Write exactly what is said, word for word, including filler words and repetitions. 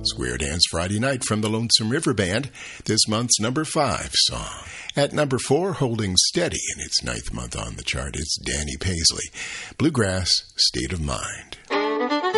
Square Dance Friday Night from the Lonesome River Band, this month's number five song. At number four, holding steady in its ninth month on the chart, it's Danny Paisley, Bluegrass State of Mind.